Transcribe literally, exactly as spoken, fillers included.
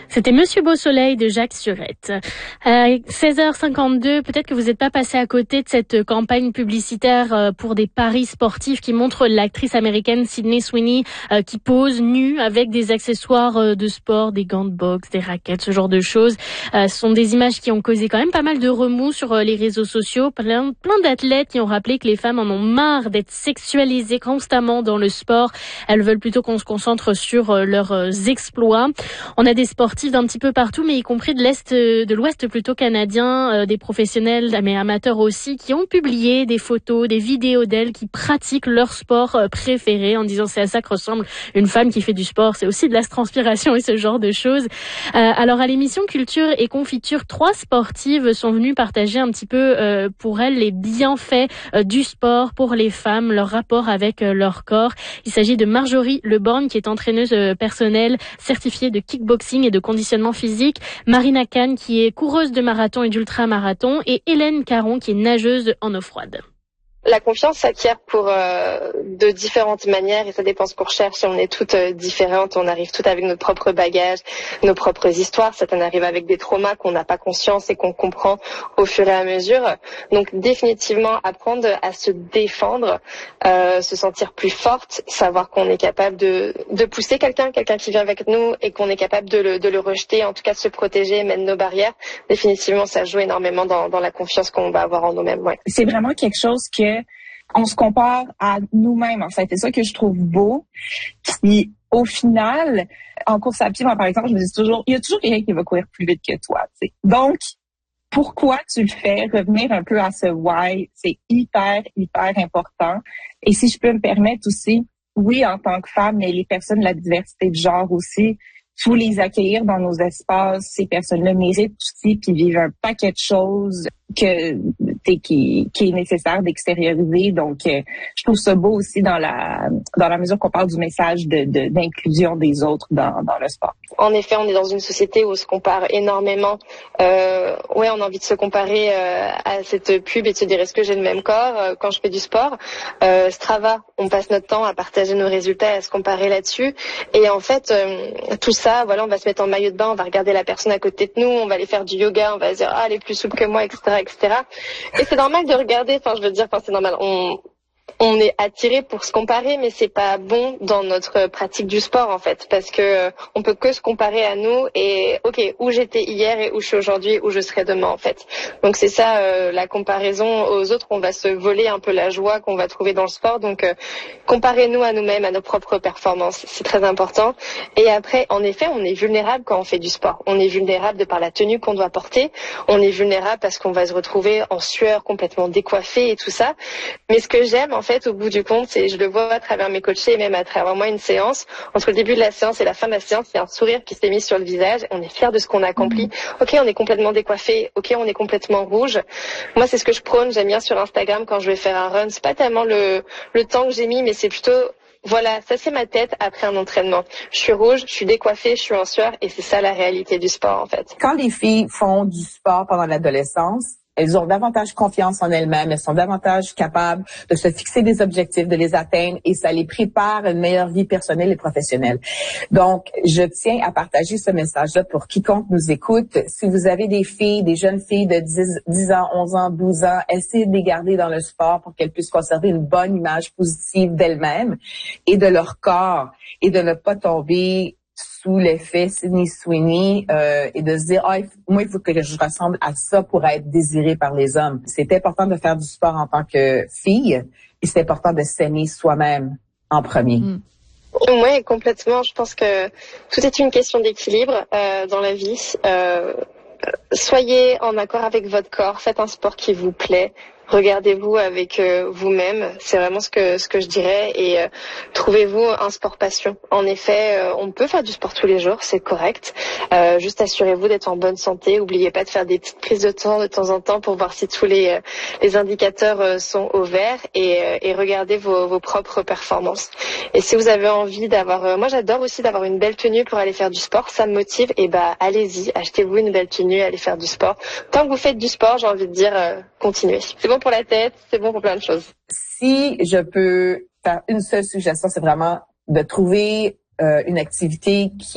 C'était Monsieur Beau Soleil de Jacques Surette. À seize heures cinquante-deux, peut-être que vous n'êtes pas passé à côté de cette campagne publicitaire pour des paris sportifs qui montre l'actrice américaine Sydney Sweeney qui pose nue avec des accessoires de sport, des gants de boxe, des raquettes, ce genre de choses. Ce sont des images qui ont causé quand même pas mal de remous sur les réseaux sociaux. Plein, plein d'athlètes qui ont rappelé que les femmes en ont marre d'être sexualisées constamment dans le sport. Elles veulent plutôt qu'on se concentre sur leurs exploits. On a des sportifs d'un petit peu partout, mais y compris de l'Est, de l'Ouest plutôt canadien, euh, des professionnels, mais amateurs aussi, qui ont publié des photos, des vidéos d'elles qui pratiquent leur sport préféré en disant c'est à ça que ressemble une femme qui fait du sport, c'est aussi de la transpiration et ce genre de choses. Euh, alors à l'émission Culture et Confiture, trois sportives sont venues partager un petit peu euh, pour elles les bienfaits euh, du sport pour les femmes, leur rapport avec euh, leur corps. Il s'agit de Marjorie Leborgne qui est entraîneuse euh, personnelle certifiée de kickboxing et de conditionnement physique, Marina Kahn qui est coureuse de marathon et d'ultra-marathon et Hélène Caron qui est nageuse en eau froide. La confiance s'acquiert pour euh, de différentes manières et ça dépend ce qu'on recherche. On est toutes euh, différentes, on arrive toutes avec notre propre bagage, nos propres histoires. Certaines arrivent avec des traumas qu'on n'a pas conscience et qu'on comprend au fur et à mesure. Donc définitivement apprendre à se défendre, euh, se sentir plus forte, savoir qu'on est capable de, de pousser quelqu'un, quelqu'un qui vient avec nous et qu'on est capable de le, de le rejeter, en tout cas de se protéger, mettre nos barrières. Définitivement, ça joue énormément dans, dans la confiance qu'on va avoir en nous-mêmes. Ouais. C'est vraiment quelque chose que on se compare à nous-mêmes, en fait. C'est ça que je trouve beau. Puis, au final, en course à pied, moi, par exemple, je me dis toujours, il y a toujours quelqu'un qui va courir plus vite que toi, tu sais. Donc, pourquoi tu le fais? Revenir un peu à ce why, c'est hyper, hyper important. Et si je peux me permettre aussi, oui, en tant que femme, mais les personnes de la diversité de genre aussi, faut les accueillir dans nos espaces. Ces personnes-là méritent aussi puis vivent un paquet de choses que qui, qui est nécessaire d'extérioriser. Donc, euh, je trouve ça beau aussi dans la dans la mesure qu'on parle du message de, de d'inclusion des autres dans dans le sport. En effet, on est dans une société où on se compare énormément. Euh, ouais, on a envie de se comparer euh, à cette pub et de se dire est-ce que j'ai le même corps euh, quand je fais du sport. Euh, Strava, on passe notre temps à partager nos résultats, à se comparer là-dessus. Et en fait, euh, tout ça, voilà, on va se mettre en maillot de bain, on va regarder la personne à côté de nous, on va aller faire du yoga, on va se dire ah elle est plus souple que moi, et cetera, et cetera. Et c'est normal de regarder. Enfin, je veux dire, enfin c'est normal. On On est attiré pour se comparer, mais c'est pas bon dans notre pratique du sport en fait, parce que euh, on peut que se comparer à nous et ok où j'étais hier et où je suis aujourd'hui, où je serai demain en fait. Donc c'est ça euh, la comparaison aux autres, on va se voler un peu la joie qu'on va trouver dans le sport. Donc euh, comparez-nous à nous-mêmes, à nos propres performances, c'est très important. Et après, en effet, on est vulnérable quand on fait du sport. On est vulnérable de par la tenue qu'on doit porter. On est vulnérable parce qu'on va se retrouver en sueur, complètement décoiffé et tout ça. Mais ce que j'aime en fait, au bout du compte, c'est, je le vois à travers mes coachés et même à travers moi une séance, entre le début de la séance et la fin de la séance, il y a un sourire qui s'est mis sur le visage, on est fier de ce qu'on a accompli. Mmh. Ok, on est complètement décoiffé, ok, on est complètement rouge. Moi, c'est ce que je prône, j'aime bien sur Instagram quand je vais faire un run, c'est pas tellement le, le temps que j'ai mis, mais c'est plutôt, voilà, ça c'est ma tête après un entraînement. Je suis rouge, je suis décoiffée, je suis en sueur et c'est ça la réalité du sport en fait. Quand les filles font du sport pendant l'adolescence, elles ont davantage confiance en elles-mêmes, elles sont davantage capables de se fixer des objectifs, de les atteindre et ça les prépare à une meilleure vie personnelle et professionnelle. Donc, je tiens à partager ce message-là pour quiconque nous écoute. Si vous avez des filles, des jeunes filles de dix ans, onze ans, douze ans, essayez de les garder dans le sport pour qu'elles puissent conserver une bonne image positive d'elles-mêmes et de leur corps et de ne pas tomber sous l'effet Sydney Sweeney euh, et de se dire ah, moi il faut que je ressemble à ça pour être désirée par les hommes. C'est important de faire du sport en tant que fille et c'est important de s'aimer soi-même en premier. Mm. Oui, complètement. Je pense que tout est une question d'équilibre euh, dans la vie. Euh, soyez en accord avec votre corps, faites un sport qui vous plaît. Regardez-vous avec euh, vous-même, c'est vraiment ce que ce que je dirais et euh, trouvez-vous un sport passion. En effet, euh, on peut faire du sport tous les jours, c'est correct. Euh, juste assurez-vous d'être en bonne santé. N'oubliez pas de faire des petites prises de temps de temps en temps pour voir si tous les euh, les indicateurs euh, sont au vert et euh, et regardez vos vos propres performances. Et si vous avez envie d'avoir, euh, moi j'adore aussi d'avoir une belle tenue pour aller faire du sport, ça me motive. Et bah allez-y, achetez-vous une belle tenue, allez faire du sport. Tant que vous faites du sport, j'ai envie de dire euh, continuez. C'est bon pour la tête, c'est bon pour plein de choses. Si je peux faire une seule suggestion, c'est vraiment de trouver euh, une activité qui